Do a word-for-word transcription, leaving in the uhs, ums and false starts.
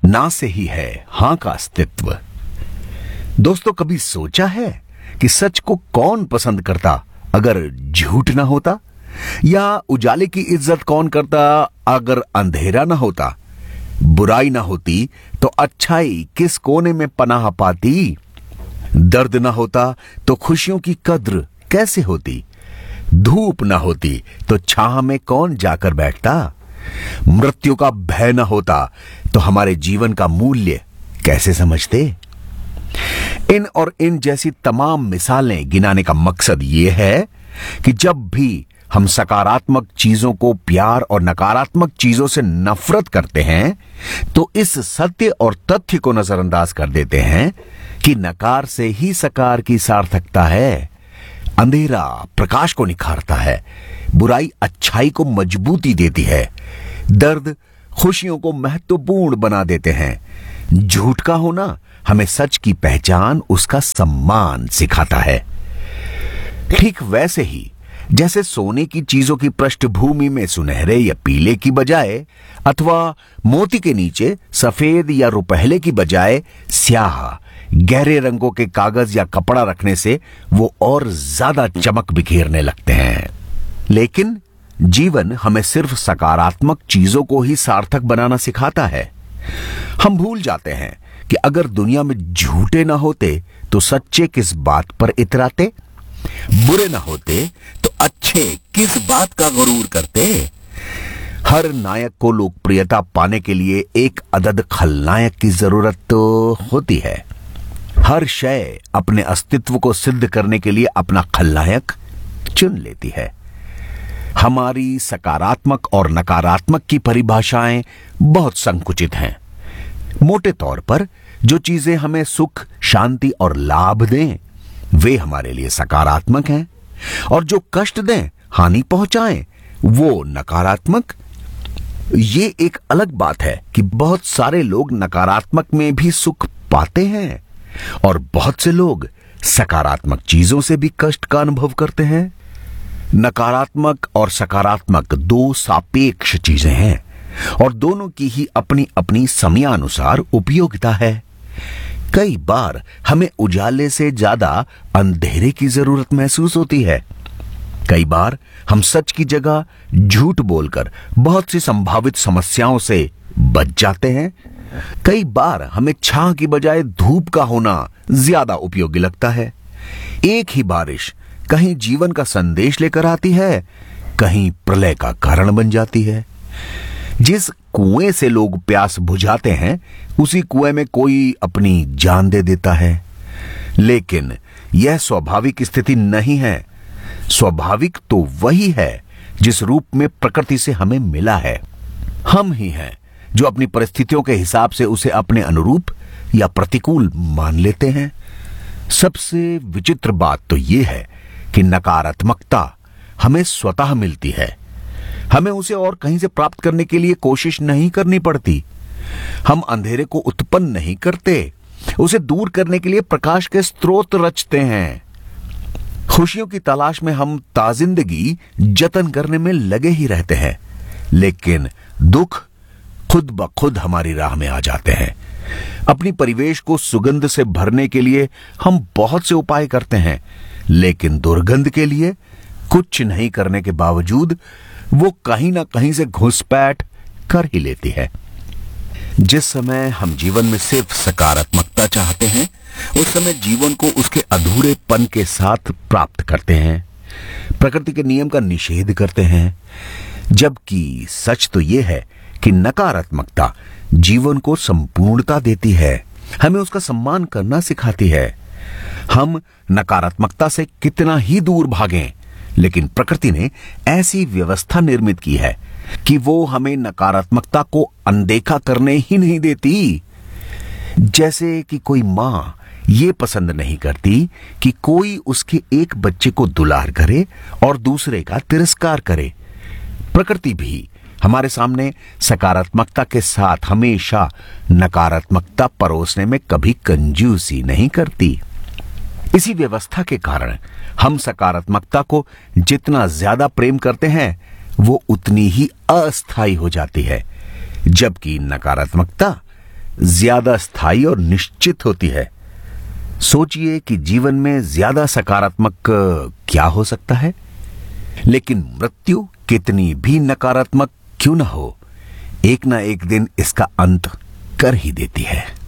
ना से ही है हां का अस्तित्व। दोस्तों, कभी सोचा है कि सच को कौन पसंद करता अगर झूठ ना होता, या उजाले की इज्जत कौन करता अगर अंधेरा ना होता? बुराई ना होती तो अच्छाई किस कोने में पनाह पाती? दर्द ना होता तो खुशियों की कद्र कैसे होती? धूप ना होती तो छाह में कौन जाकर बैठता? मृत्यु का भय ना होता तो हमारे जीवन का मूल्य कैसे समझते? इन और इन जैसी तमाम मिसालें गिनाने का मकसद यह है कि जब भी हम सकारात्मक चीजों को प्यार और नकारात्मक चीजों से नफरत करते हैं, तो इस सत्य और तथ्य को नजरअंदाज कर देते हैं कि नकार से ही सकार की सार्थकता है। अंधेरा प्रकाश को निखारता है, बुराई अच्छाई को मजबूती देती है, दर्द खुशियों को महत्वपूर्ण बना देते हैं। झूठ का होना हमें सच की पहचान, उसका सम्मान सिखाता है। ठीक वैसे ही जैसे सोने की चीजों की पृष्ठभूमि में सुनहरे या पीले की बजाय, अथवा मोती के नीचे सफेद या रुपहले की बजाय स्याह गहरे रंगों के कागज या कपड़ा रखने से वो और ज्यादा चमक बिखेरने लगते हैं। लेकिन जीवन हमें सिर्फ सकारात्मक चीजों को ही सार्थक बनाना सिखाता है। हम भूल जाते हैं कि अगर दुनिया में झूठे ना होते तो सच्चे किस बात पर इतराते, बुरे ना होते तो अच्छे किस बात का गुरूर करते। हर नायक को लोकप्रियता पाने के लिए एक अदद खलनायक की जरूरत तो होती है। हर शय अपने अस्तित्व को सिद्ध करने के लिए अपना खलनायक चुन लेती है। हमारी सकारात्मक और नकारात्मक की परिभाषाएं बहुत संकुचित हैं। मोटे तौर पर जो चीजें हमें सुख, शांति और लाभ दें, वे हमारे लिए सकारात्मक हैं, और जो कष्ट दें, हानि पहुंचाएं, वो नकारात्मक। ये एक अलग बात है कि बहुत सारे लोग नकारात्मक में भी सुख पाते हैं, और बहुत से लोग सकारात्मक चीजों से भी कष्ट का अनुभव करते हैं। नकारात्मक और सकारात्मक दो सापेक्ष चीजें हैं, और दोनों की ही अपनी अपनी समयानुसार उपयोगिता है। कई बार हमें उजाले से ज्यादा अंधेरे की जरूरत महसूस होती है। कई बार हम सच की जगह झूठ बोलकर बहुत सी संभावित समस्याओं से बच जाते हैं। कई बार हमें छां की बजाय धूप का होना ज्यादा उपयोगी लगता है। एक ही बारिश कहीं जीवन का संदेश लेकर आती है, कहीं प्रलय का कारण बन जाती है। जिस कुएं से लोग प्यास बुझाते हैं, उसी कुएं में कोई अपनी जान दे देता है। लेकिन यह स्वाभाविक स्थिति नहीं है। स्वाभाविक तो वही है जिस रूप में प्रकृति से हमें मिला है। हम ही हैं जो अपनी परिस्थितियों के हिसाब से उसे अपने अनुरूप या प्रतिकूल मान लेते हैं। सबसे विचित्र बात तो यह है कि नकारात्मकता हमें स्वतः मिलती है। हमें उसे और कहीं से प्राप्त करने के लिए कोशिश नहीं करनी पड़ती। हम अंधेरे को उत्पन्न नहीं करते, उसे दूर करने के लिए प्रकाश के स्रोत रचते हैं। खुशियों की तलाश में हम ताजिंदगी जतन करने में लगे ही रहते हैं, लेकिन दुख खुद ब खुद हमारी राह में आ जाते हैं। अपनी परिवेश को सुगंध से भरने के लिए हम बहुत से उपाय करते हैं, लेकिन दुर्गंध के लिए कुछ नहीं करने के बावजूद वो कहीं ना कहीं से घुसपैठ कर ही लेती है। जिस समय हम जीवन में सिर्फ सकारात्मकता चाहते हैं, उस समय जीवन को उसके अधूरेपन के साथ प्राप्त करते हैं, प्रकृति के नियम का निषेध करते हैं। जबकि सच तो यह है कि नकारात्मकता जीवन को संपूर्णता देती है, हमें उसका सम्मान करना सिखाती है। हम नकारात्मकता से कितना ही दूर भागें, लेकिन प्रकृति ने ऐसी व्यवस्था निर्मित की है कि वो हमें नकारात्मकता को अनदेखा करने ही नहीं देती। जैसे कि कोई मां ये पसंद नहीं करती कि कोई उसके एक बच्चे को दुलार करे और दूसरे का तिरस्कार करे, प्रकृति भी हमारे सामने सकारात्मकता के साथ हमेशा नकारात्मकता परोसने में कभी कंजूसी नहीं करती। इसी व्यवस्था के कारण हम सकारात्मकता को जितना ज्यादा प्रेम करते हैं, वो उतनी ही अस्थायी हो जाती है, जबकि नकारात्मकता ज्यादा स्थायी और निश्चित होती है। सोचिए कि जीवन में ज्यादा सकारात्मक क्या हो सकता है, लेकिन मृत्यु कितनी भी नकारात्मक क्यों न हो, एक ना एक दिन इसका अंत कर ही देती है।